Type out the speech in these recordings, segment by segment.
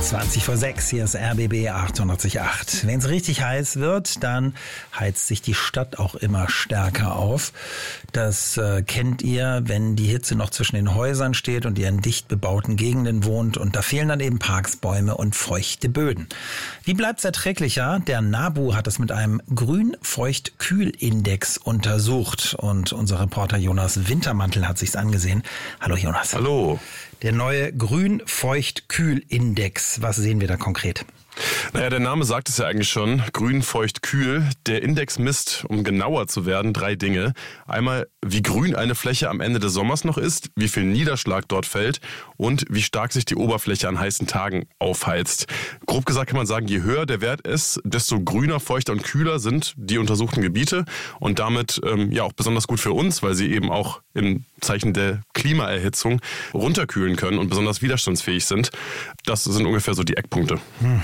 5:20, hier ist RBB 98.8. Wenn es richtig heiß wird, dann heizt sich die Stadt auch immer stärker auf. Das kennt ihr, wenn die Hitze noch zwischen den Häusern steht und ihr in dicht bebauten Gegenden wohnt. Und da fehlen dann eben Parks, Bäume und feuchte Böden. Wie bleibt es erträglicher? Der NABU hat es mit einem Grün-Feucht-Kühl-Index untersucht. Und unser Reporter Jonas Wintermantel hat sich's angesehen. Hallo Jonas. Hallo. Der neue Grün-Feucht-Kühl-Index. Was sehen wir da konkret? Naja, der Name sagt es ja eigentlich schon. Grün, feucht, kühl. Der Index misst, um genauer zu werden, 3 Dinge. Einmal, wie grün eine Fläche am Ende des Sommers noch ist, wie viel Niederschlag dort fällt und wie stark sich die Oberfläche an heißen Tagen aufheizt. Grob gesagt kann man sagen, je höher der Wert ist, desto grüner, feuchter und kühler sind die untersuchten Gebiete und damit ja auch besonders gut für uns, weil sie eben auch im Zeichen der Klimaerhitzung runterkühlen können und besonders widerstandsfähig sind. Das sind ungefähr so die Eckpunkte.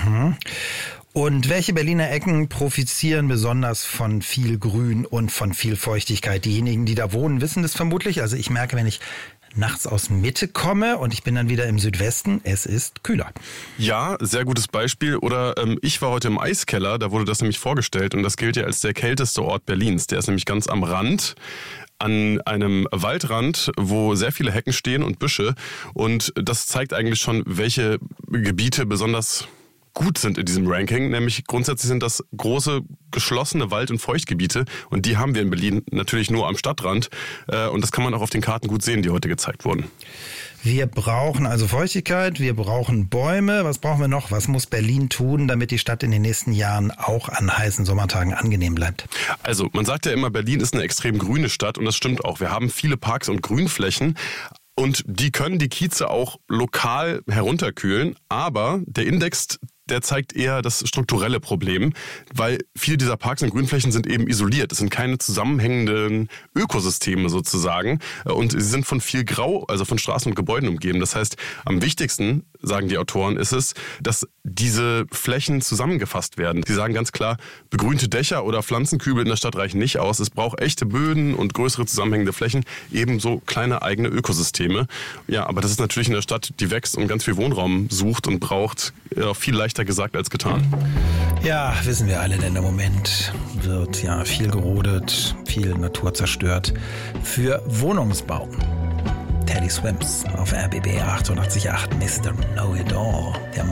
Und welche Berliner Ecken profitieren besonders von viel Grün und von viel Feuchtigkeit? Diejenigen, die da wohnen, wissen das vermutlich. Also ich merke, wenn ich nachts aus Mitte komme und ich bin dann wieder im Südwesten, es ist kühler. Ja, sehr gutes Beispiel. Oder ich war heute im Eiskeller, da wurde das nämlich vorgestellt und das gilt ja als der kälteste Ort Berlins. Der ist nämlich ganz am Rand, an einem Waldrand, wo sehr viele Hecken stehen und Büsche. Und das zeigt eigentlich schon, welche Gebiete besonders gut sind in diesem Ranking, nämlich grundsätzlich sind das große, geschlossene Wald- und Feuchtgebiete und die haben wir in Berlin natürlich nur am Stadtrand und das kann man auch auf den Karten gut sehen, die heute gezeigt wurden. Wir brauchen also Feuchtigkeit, wir brauchen Bäume. Was brauchen wir noch? Was muss Berlin tun, damit die Stadt in den nächsten Jahren auch an heißen Sommertagen angenehm bleibt? Also man sagt ja immer, Berlin ist eine extrem grüne Stadt und das stimmt auch. Wir haben viele Parks und Grünflächen. Und die können die Kieze auch lokal herunterkühlen, aber der Index, der zeigt eher das strukturelle Problem, weil viele dieser Parks und Grünflächen sind eben isoliert. Es sind keine zusammenhängenden Ökosysteme sozusagen und sie sind von viel Grau, also von Straßen und Gebäuden umgeben. Das heißt, am wichtigsten, sagen die Autoren, ist es, dass diese Flächen zusammengefasst werden. Sie sagen ganz klar, begrünte Dächer oder Pflanzenkübel in der Stadt reichen nicht aus. Es braucht echte Böden und größere zusammenhängende Flächen, ebenso kleine eigene Ökosysteme. Ja, aber das ist natürlich in der Stadt, die wächst und ganz viel Wohnraum sucht und braucht, viel leichter gesagt als getan. Ja, wissen wir alle, denn im Moment wird ja viel gerodet, viel Natur zerstört für Wohnungsbau. Teddy Swims auf RBB 88.8, Mr. Know-It-All. Der